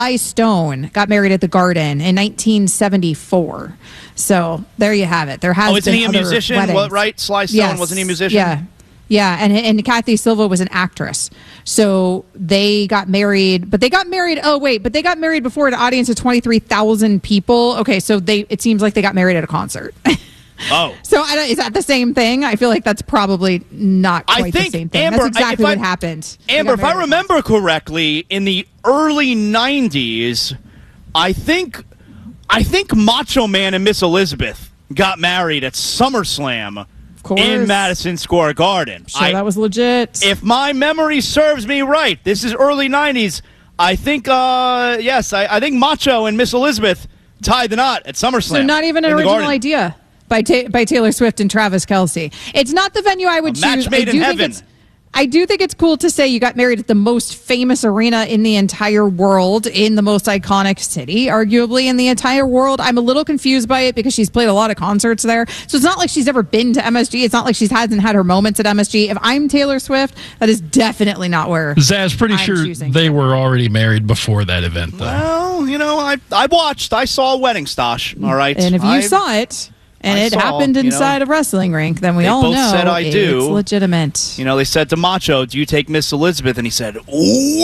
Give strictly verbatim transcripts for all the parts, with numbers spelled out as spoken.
Sly Stone got married at the Garden in nineteen seventy-four. So there you have it. There has oh, isn't been he a other musician? weddings. What, right? Sly Stone, yes. wasn't he a musician? Yeah. Yeah, and and Kathy Silva was an actress. So they got married, but they got married, oh, wait, but they got married before an audience of twenty-three thousand people. Okay, so they it seems like they got married at a concert. Oh. So I don't, is that the same thing? I feel like that's probably not quite I think, the same thing. Amber, that's exactly I, what I, happened. Amber, if I remember correctly, in the early nineties, I think I think Macho Man and Miss Elizabeth got married at SummerSlam in Madison Square Garden. Sure, I, that was legit. If my memory serves me right, this is early nineties. I think, uh, yes, I, I think Macho and Miss Elizabeth tied the knot at SummerSlam. So not even an original idea by ta- by Taylor Swift and Travis Kelce. It's not the venue I would A match choose. made I in do heaven. think it's I do think it's cool to say you got married at the most famous arena in the entire world, in the most iconic city, arguably in the entire world. I'm a little confused by it because she's played a lot of concerts there. So it's not like she's ever been to M S G. It's not like she hasn't had her moments at M S G. If I'm Taylor Swift, that is definitely not where Zaz, pretty I'm sure choosing. they were already married before that event, though. Well, you know, I I watched. I saw a wedding stash, all right? And if you I, saw it, and I it saw, happened you know, inside a wrestling rink, then we they all both know said I it's do. legitimate. You know, they said to Macho, do you take Miss Elizabeth? And he said, oh,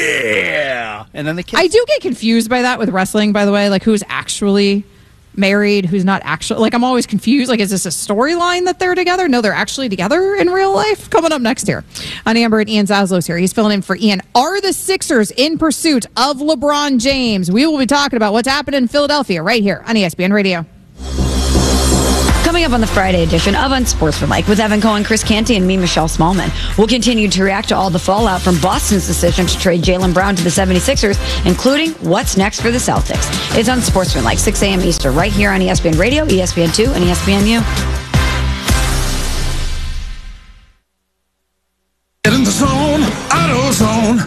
yeah. And then they kissed. I do get confused by that with wrestling, by the way, like who's actually married, who's not actually. Like, I'm always confused. Like, is this a storyline that they're together? No, they're actually together in real life. Coming up next here on Amber, and Ian Zaslow's here. He's filling in for Ian. Are the Sixers in pursuit of LeBron James? We will be talking about what's happened in Philadelphia right here on E S P N Radio. Coming up on the Friday edition of Unsportsmanlike with Evan Cohen, Chris Canty, and me, Michelle Smallman. We'll continue to react to all the fallout from Boston's decision to trade Jaylen Brown to the seventy-sixers, including what's next for the Celtics. It's Unsportsmanlike, six a.m. Eastern, right here on E S P N Radio, E S P N two, and E S P N U. Get in the zone, AutoZone.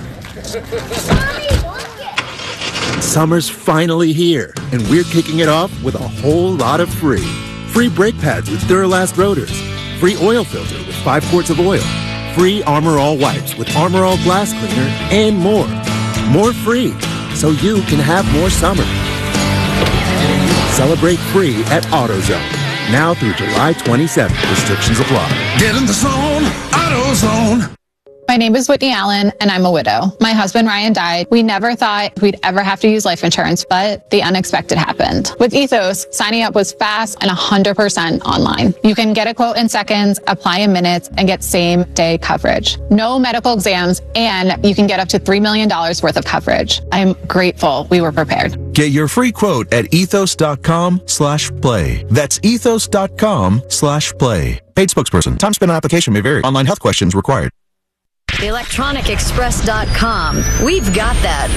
Summer's finally here, and we're kicking it off with a whole lot of free. Free brake pads with Duralast rotors. Free oil filter with five quarts of oil. Free Armor All wipes with Armor All glass cleaner, and more. More free, so you can have more summer. Celebrate free at AutoZone. Now through July twenty-seventh. Restrictions apply. Get in the zone, AutoZone. My name is Whitney Allen, and I'm a widow. My husband, Ryan, died. We never thought we'd ever have to use life insurance, but the unexpected happened. With Ethos, signing up was fast and one hundred percent online. You can get a quote in seconds, apply in minutes, and get same-day coverage. No medical exams, and you can get up to three million dollars worth of coverage. I'm grateful we were prepared. Get your free quote at ethos.com slash play. That's ethos.com slash play. Paid spokesperson. Time spent on application may vary. Online health questions required. the electronic express dot com. We've got that.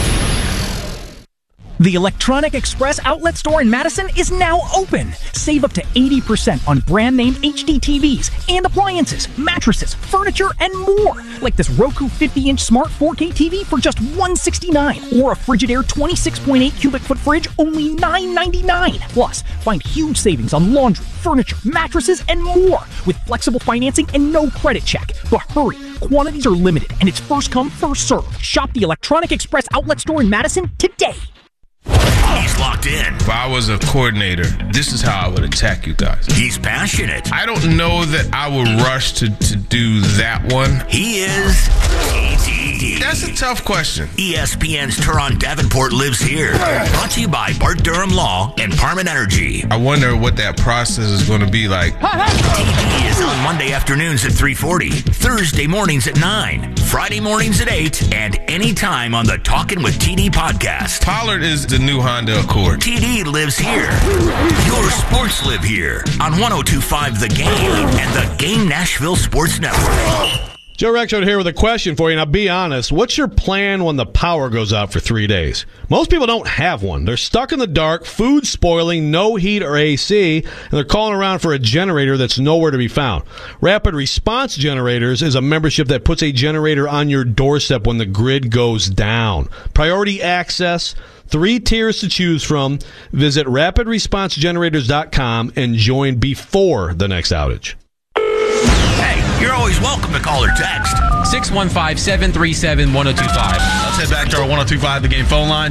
The Electronic Express outlet store in Madison is now open. Save up to eighty percent on brand name H D T Vs and appliances, mattresses, furniture, and more. Like this Roku fifty inch smart four K T V for just one hundred sixty-nine dollars or a Frigidaire twenty-six point eight cubic foot fridge only nine ninety-nine. Plus, find huge savings on laundry, furniture, mattresses, and more with flexible financing and no credit check. But hurry, quantities are limited and it's first come, first served. Shop the Electronic Express outlet store in Madison today. He's locked in. If I was a coordinator, this is how I would attack you guys. He's passionate. I don't know that I would rush to, to do that one. He is T D. That's a tough question. E S P N's Turon Davenport lives here. Brought to you by Bart Durham Law and Parman Energy. I wonder what that process is going to be like. T D is on Monday afternoons at three forty, Thursday mornings at nine, Friday mornings at eight, and anytime on the Talkin' with T D podcast. Pollard is the new Honda Accord. T D lives here. Your sports live here on one oh two point five The Game and the Game Nashville Sports Network. Joe Rexrode here with a question for you. Now, be honest. What's your plan when the power goes out for three days? Most people don't have one. They're stuck in the dark, food spoiling, no heat or A C, and they're calling around for a generator that's nowhere to be found. Rapid Response Generators is a membership that puts a generator on your doorstep when the grid goes down. Priority access, three tiers to choose from. Visit rapid response generators dot com and join before the next outage. Hey, you're always welcome to call or text. six one five, seven three seven, one oh two five. Let's head back to our one oh two point five The Game phone line.